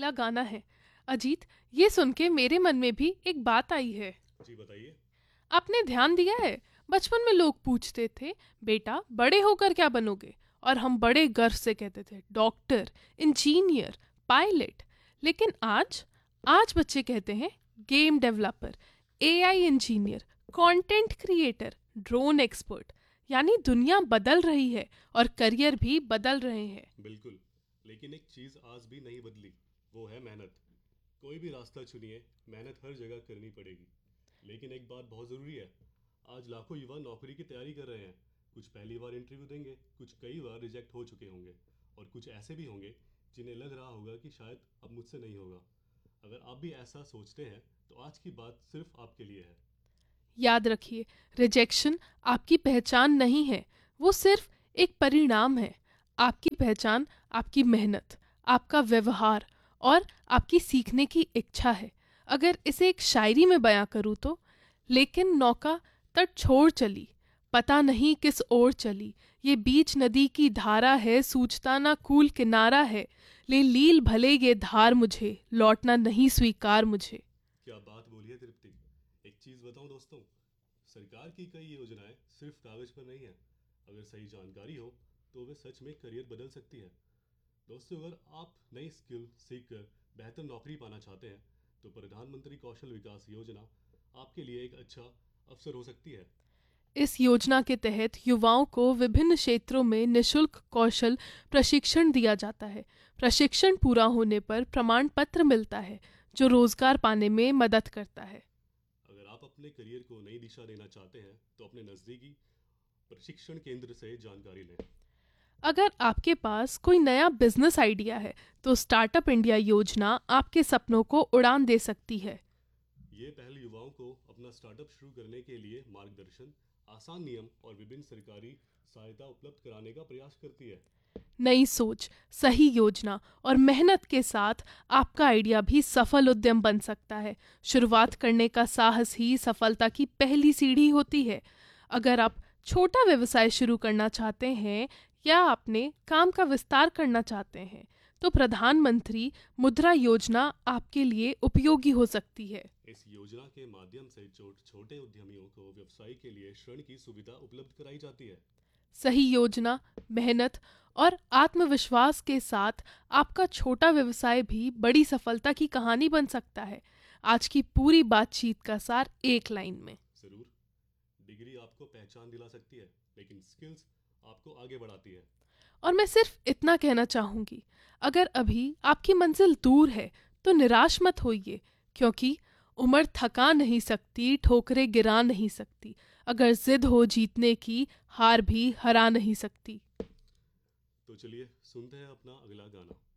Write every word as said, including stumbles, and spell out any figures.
अगला गाना है। अजीत, ये सुन के मेरे मन में भी एक बात आई है। जी बताइए। आपने ध्यान दिया है, बचपन में लोग पूछते थे, बेटा बड़े होकर क्या बनोगे, और हम बड़े गर्व से कहते थे डॉक्टर, इंजीनियर, पायलट। लेकिन आज आज बच्चे कहते हैं game developer, AI engineer, content creator, drone expert. यानी दुनिया बदल रही है और करियर भी बदल रहे हैं। बिल्कुल, लेकिन एक चीज़ आज भी नहीं बदली, वो है मेहनत। कोई भी रास्ता चुनिए, मेहनत हर जगह करनी पड़ेगी। लेकिन एक बात बहुत ज़रूरी है, आज लाखों युवा नौकरी की तैयारी कर रहे हैं। कुछ पहली बार इंटरव्यू देंगे, कुछ कई बार रिजेक्ट हो चुके होंगे, और कुछ ऐसे भी होंगे जिन्हें लग रहा होगा कि शायद अब मुझसे नहीं होगा। अगर आप भी ऐसा सोचते हैं तो आज की बात सिर्फ आपके लिए है। याद रखिए, रिजेक्शन आपकी पहचान नहीं है, वो सिर्फ एक परिणाम है। आपकी पहचान आपकी मेहनत, आपका व्यवहार और आपकी सीखने की इच्छा है। अगर इसे एक शायरी में बयां करूँ तो, लेकिन नौका तट छोड़ चली, पता नहीं किस ओर चली, ये बीच नदी की धारा है, सूझता ना कूल किनारा है, ले लील भले ये धार मुझे, लौटना नहीं स्वीकार मुझे। क्या बात बोली है तृप्ति। एक चीज़ बताऊं दोस्तों, सरकार की कई योजनाएं सिर्फ कागज पर नहीं है। अगर सही जानकारी हो तो वे सच में करियर बदल सकती है। दोस्तों, अगर आप नई स्किल सीखकर बेहतर नौकरी पाना चाहते हैं तो प्रधानमंत्री कौशल विकास योजना आपके लिए एक अच्छा अवसर हो सकती है। इस योजना के तहत युवाओं को विभिन्न क्षेत्रों में निशुल्क कौशल प्रशिक्षण दिया जाता है। प्रशिक्षण पूरा होने पर प्रमाण पत्र मिलता है जो रोजगार पाने में मदद करता है। अगर आप अपने करियर को नई दिशा देना चाहते हैं तो अपने नज़दीकी प्रशिक्षण केंद्र से जानकारी लें। अगर आपके पास कोई नया बिजनेस आइडिया है तो स्टार्टअप इंडिया योजना आपके सपनों को उड़ान दे सकती है। ये पहल युवाओं को अपना स्टार्टअप शुरू करने के लिए मार्गदर्शन, आसान नियम और विभिन्न सरकारी सहायता उपलब्ध कराने का प्रयास करती है। नई सोच, सही योजना और मेहनत के साथ आपका आइडिया भी सफल उद्यम बन सकता है। शुरुआत करने का साहस ही सफलता की पहली सीढ़ी होती है। अगर आप छोटा व्यवसाय शुरू करना चाहते हैं या अपने काम का विस्तार करना चाहते हैं तो प्रधानमंत्री मुद्रा योजना आपके लिए उपयोगी हो सकती है। इस योजना के माध्यम से छोट छोटे उद्यमियों को व्यवसाय के लिए ऋण की सुविधा उपलब्ध कराई जाती है। सही योजना, मेहनत और आत्मविश्वास के साथ आपका छोटा व्यवसाय भी बड़ी सफलता की कहानी बन सकता है। आज की पूरी बातचीत का सार एक लाइन में। जरूर, डिग्री आपको पहचान दिला सकती है, लेकिन स्किल्स आपको आगे बढ़ाती है। और मैं सिर्फ इतना कहना चाहूँगी, अगर अभी आपकी मंजिल दूर है तो निराश मत होइए, क्योंकि उम्र थका नहीं सकती, ठोकरें गिरा नहीं सकती। अगर जिद हो जीतने की, हार भी हरा नहीं सकती। तो चलिए सुनते हैं अपना अगला गाना।